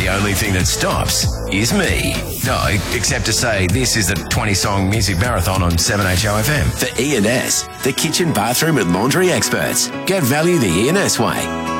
The only thing that stops is me. No, except to say this is the 20-song music marathon on 7HOFM. For E&S, the kitchen, bathroom and laundry experts. Get value the E&S way.